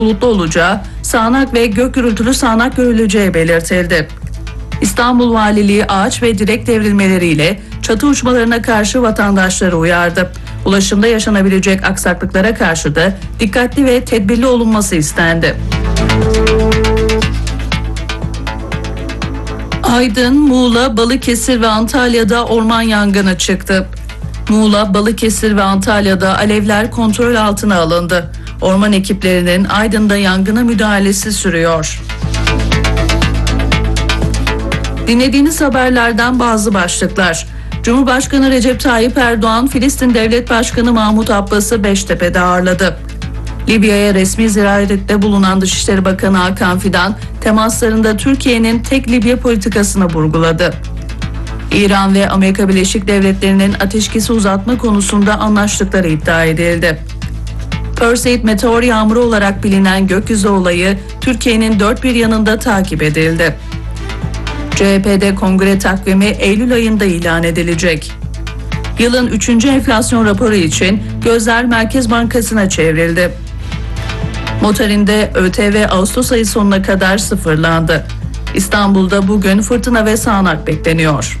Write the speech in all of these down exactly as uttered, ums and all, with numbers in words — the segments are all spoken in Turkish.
bulutlu olacağı, sağanak ve gök gürültülü sağanak görüleceği belirtildi. İstanbul Valiliği ağaç ve direk devrilmeleriyle çatı uçmalarına karşı vatandaşları uyardı. Ulaşımda yaşanabilecek aksaklıklara karşı da dikkatli ve tedbirli olunması istendi. Aydın, Muğla, Balıkesir ve Antalya'da orman yangını çıktı. Muğla, Balıkesir ve Antalya'da alevler kontrol altına alındı. Orman ekiplerinin Aydın'da yangına müdahalesi sürüyor. Dinlediğiniz haberlerden bazı başlıklar. Cumhurbaşkanı Recep Tayyip Erdoğan, Filistin Devlet Başkanı Mahmut Abbas'ı Beştepe'de ağırladı. Libya'ya resmi ziyarette bulunan Dışişleri Bakanı Hakan Fidan, temaslarında Türkiye'nin tek Libya politikasını vurguladı. İran ve Amerika Birleşik Devletleri'nin ateşkesi uzatma konusunda anlaştıkları iddia edildi. Perseid meteor yağmuru olarak bilinen gökyüzü olayı Türkiye'nin dört bir yanında takip edildi. C H P'de kongre takvimi Eylül ayında ilan edilecek. Yılın üçüncü enflasyon raporu için gözler Merkez Bankası'na çevrildi. Motorinde ÖTV Ağustos ayı sonuna kadar sıfırlandı. İstanbul'da bugün fırtına ve sağanak bekleniyor.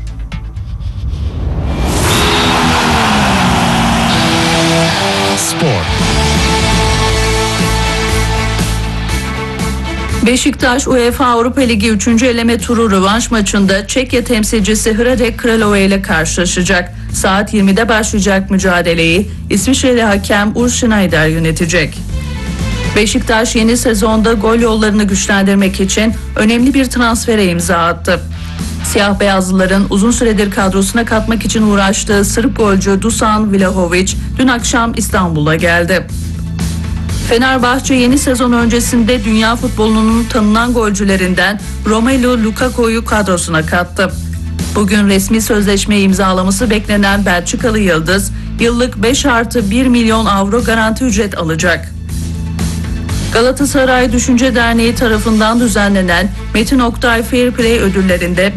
Spor. Beşiktaş UEFA Avrupa Ligi üçüncü eleme turu rövanş maçında Çekya temsilcisi Hradec Kralove ile karşılaşacak. Saat yirmide başlayacak mücadeleyi İsviçreli hakem Urs Schneider yönetecek. Beşiktaş yeni sezonda gol yollarını güçlendirmek için önemli bir transfere imza attı. Siyah beyazlıların uzun süredir kadrosuna katmak için uğraştığı Sırp golcü Dusan Vlahovic dün akşam İstanbul'a geldi. Fenerbahçe yeni sezon öncesinde dünya futbolunun tanınan golcülerinden Romelu Lukaku'yu kadrosuna kattı. Bugün resmi sözleşme imzalaması beklenen Belçikalı yıldız yıllık beş artı bir milyon avro garanti ücret alacak. Galatasaray Düşünce Derneği tarafından düzenlenen Metin Oktay Fair Play ödüllerinde